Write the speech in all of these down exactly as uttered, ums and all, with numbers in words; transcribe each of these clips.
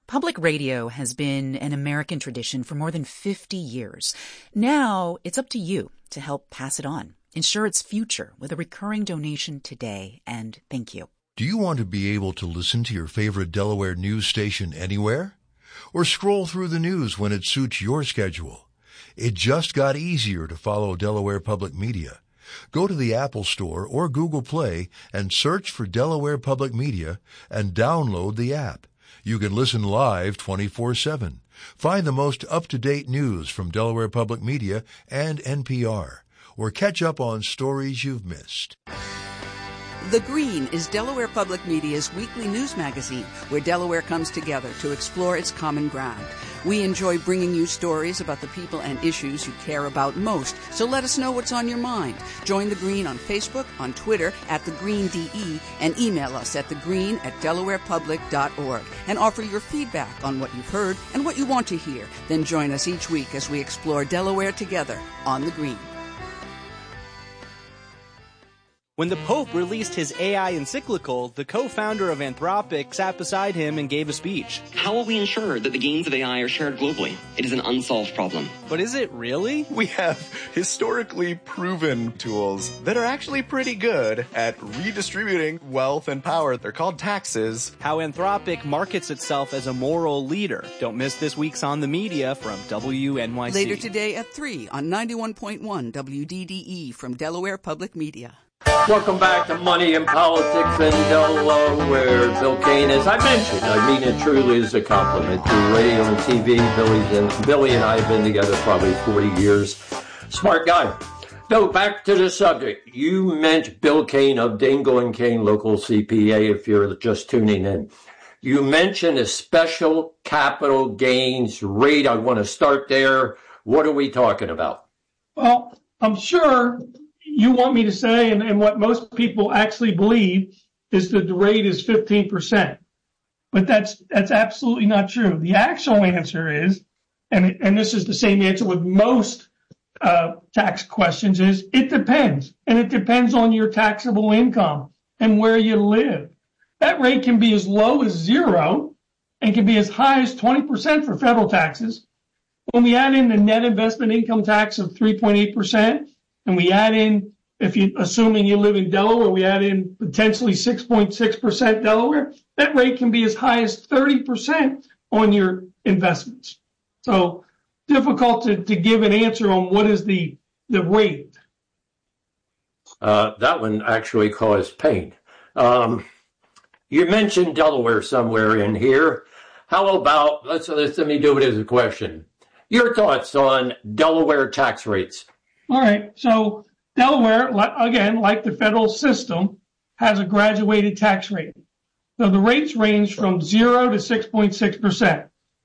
Public radio has been an American tradition for more than fifty years. Now it's up to you to help pass it on. Ensure its future with a recurring donation today, and thank you. Do you want to be able to listen to your favorite Delaware news station anywhere? Or scroll through the news when it suits your schedule? It just got easier to follow Delaware Public Media. Go to the Apple Store or Google Play and search for Delaware Public Media and download the app. You can listen live twenty-four seven. Find the most up-to-date news from Delaware Public Media and N P R, or catch up on stories you've missed. The Green is Delaware Public Media's weekly news magazine where Delaware comes together to explore its common ground. We enjoy bringing you stories about the people and issues you care about most, so let us know what's on your mind. Join The Green on Facebook, on Twitter at The Green D E, and email us at thegreen at delawarepublic dot org and offer your feedback on what you've heard and what you want to hear. Then join us each week as we explore Delaware together on The Green. When the Pope released his A I encyclical, the co-founder of Anthropic sat beside him and gave a speech. How will we ensure that the gains of A I are shared globally? It is an unsolved problem. But is it really? We have historically proven tools that are actually pretty good at redistributing wealth and power. They're called taxes. How Anthropic markets itself as a moral leader. Don't miss this week's On the Media from W N Y C. Later today at three on ninety-one point one W D D E from Delaware Public Media. Welcome back to Money and Politics in Delaware. Bill Kane, as I mentioned, I mean it truly is a compliment to radio and T V. Billy's and, Billy and I have been together probably forty years. Smart guy. No, back to the subject. You mentioned Bill Kane of Dingle and Kane, local C P A, if you're just tuning in. You mentioned a special capital gains rate. I want to start there. What are we talking about? Well, I'm sure you want me to say, and, and what most people actually believe, is that the rate is fifteen percent. But that's that's absolutely not true. The actual answer is, and, and this is the same answer with most uh, tax questions, is it depends. And it depends on your taxable income and where you live. That rate can be as low as zero and can be as high as twenty percent for federal taxes. When we add in the net investment income tax of three point eight percent, and we add in, if you assuming you live in Delaware, we add in potentially six point six percent Delaware, that rate can be as high as thirty percent on your investments. So difficult to, to give an answer on what is the, the rate. Uh, that one actually caused pain. Um, you mentioned Delaware somewhere in here. How about, let's, let's let me do it as a question. Your thoughts on Delaware tax rates? All right. So Delaware, again, like the federal system, has a graduated tax rate. So the rates range from zero to six point six percent.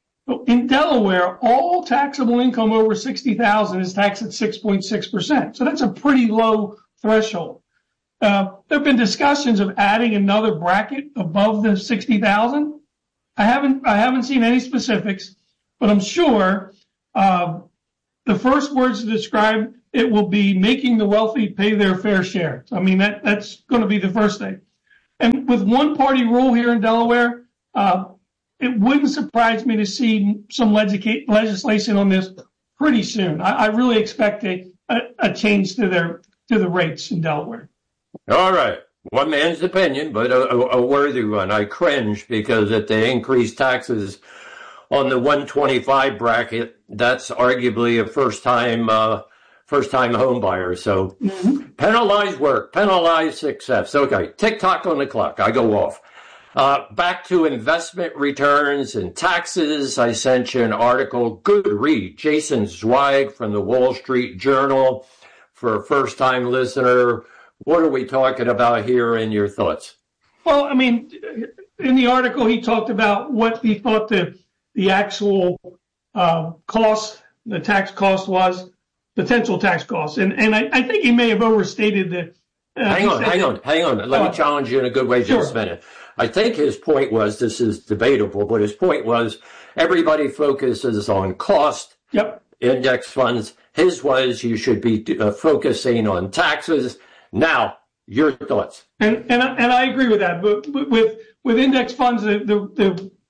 In Delaware, all taxable income over sixty thousand dollars is taxed at six point six percent. So that's a pretty low threshold. Uh, there have been discussions of adding another bracket above the sixty thousand dollars. I haven't, I haven't seen any specifics, but I'm sure uh, the first words to describe it will be making the wealthy pay their fair share. I mean, that, that's going to be the first thing. And with one party rule here in Delaware, uh, it wouldn't surprise me to see some legislate, legislation on this pretty soon. I, I really expect a, a, a change to their, to the rates in Delaware. All right. One man's opinion, but a, a, a worthy one. I cringe because if they increase taxes on the one twenty-five bracket, that's arguably a first time, uh, first-time home buyer. So mm-hmm. penalize work, penalize success. Okay, tick-tock on the clock. I go off. Uh, back to investment returns and taxes. I sent you an article. Good read. Jason Zweig from the Wall Street Journal. For a first-time listener, what are we talking about here and your thoughts? Well, I mean, in the article, he talked about what he thought the, the actual uh, cost, the tax cost was. Potential tax costs. And and I, I think he may have overstated the... Uh, hang on, hang that, on, hang on. Let uh, me challenge you in a good way sure. just a minute. I think his point was, this is debatable, but his point was everybody focuses on cost, yep. index funds. His was you should be uh, focusing on taxes. Now, your thoughts. And and, and I agree with that. But with with index funds, the, the, the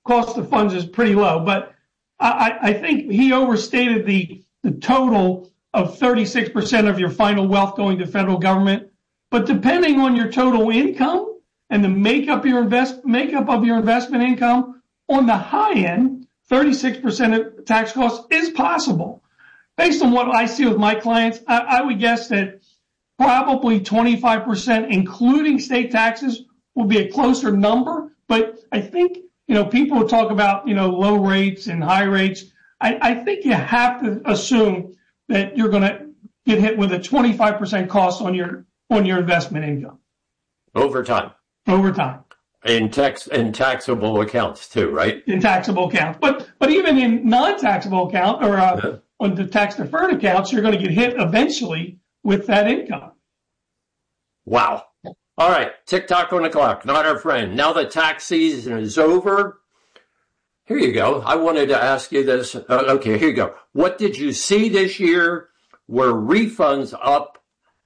cost of funds is pretty low. But I, I think he overstated the, the total of thirty-six percent of your final wealth going to federal government. But depending on your total income and the makeup of your invest makeup of your investment income, on the high end, thirty-six percent of tax costs is possible. Based on what I see with my clients, I, I would guess that probably twenty-five percent, including state taxes, will be a closer number. But I think, you know, people talk about, you know, low rates and high rates. I, I think you have to assume that you're going to get hit with a twenty-five percent cost on your on your investment income. Over time. Over time. In tax in taxable accounts too, right? In taxable accounts. But but even in non-taxable account or uh, yeah. on the tax deferred accounts, you're going to get hit eventually with that income. Wow. All right. Tick-tock on the clock. Not our friend. Now the tax season is over. Here you go. I wanted to ask you this. Uh, okay, here you go. What did you see this year? Were refunds up,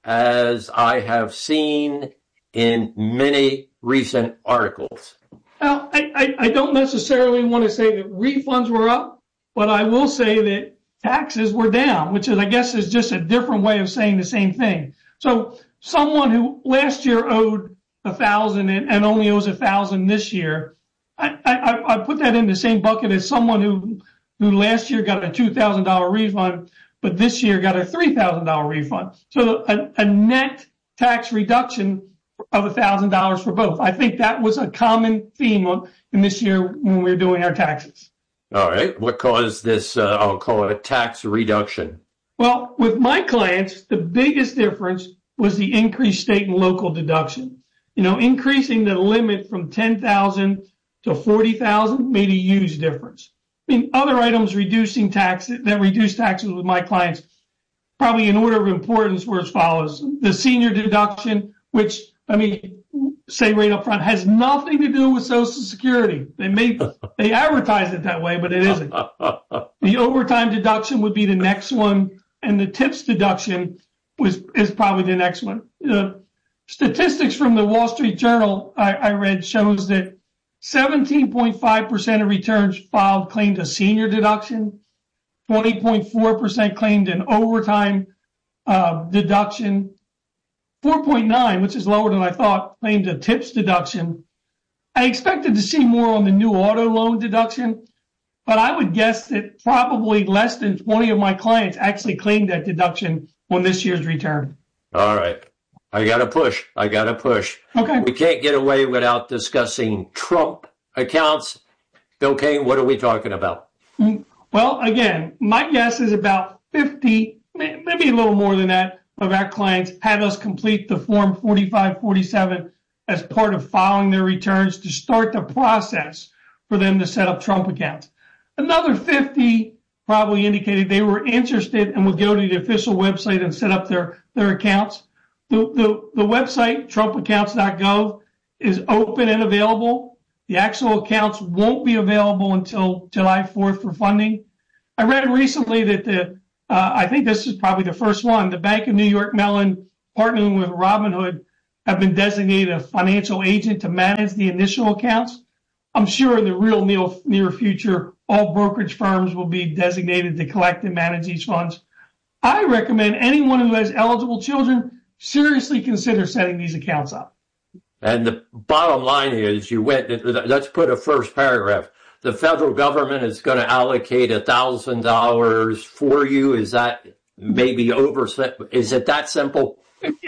as I have seen in many recent articles? Well, I, I, I don't necessarily want to say that refunds were up, but I will say that taxes were down, which is, I guess, is just a different way of saying the same thing. So someone who last year owed a thousand and, and only owes a thousand this year, I, I, I put that in the same bucket as someone who, who last year got a two thousand dollars refund, but this year got a three thousand dollars refund. So a, a net tax reduction of a thousand dollars for both. I think that was a common theme in this year when we were doing our taxes. All right. What caused this, uh, I'll call it a tax reduction? Well, with my clients, the biggest difference was the increased state and local deduction. You know, increasing the limit from ten thousand to forty thousand made a huge difference. I mean, other items reducing tax that reduce taxes with my clients, probably in order of importance, were as follows. The senior deduction, which, I mean, say right up front, has nothing to do with Social Security. They may, they advertise it that way, but it isn't. The overtime deduction would be the next one, and the tips deduction was is probably the next one. The statistics from the Wall Street Journal I, I read shows that seventeen point five percent of returns filed claimed a senior deduction, twenty point four percent claimed an overtime uh, deduction, four point nine, which is lower than I thought, claimed a tips deduction. I expected to see more on the new auto loan deduction, but I would guess that probably less than twenty of my clients actually claimed that deduction on this year's return. All right. I got to push. I got to push. Okay. We can't get away without discussing Trump accounts. Bill Kane, what are we talking about? Well, again, my guess is about fifty, maybe a little more than that, of our clients had us complete the Form forty-five forty-seven as part of filing their returns to start the process for them to set up Trump accounts. Another fifty probably indicated they were interested and would go to the official website and set up their, their accounts. The, the, the website, trump accounts dot gov, is open and available. The actual accounts won't be available until July fourth for funding. I read recently that the, uh, I think this is probably the first one, the Bank of New York Mellon, partnering with Robinhood, have been designated a financial agent to manage the initial accounts. I'm sure in the real near, near future, all brokerage firms will be designated to collect and manage these funds. I recommend anyone who has eligible children seriously consider setting these accounts up. And the bottom line is, you went, let's put a first paragraph. The federal government is going to allocate one thousand dollars for you. Is that maybe over, is it that simple?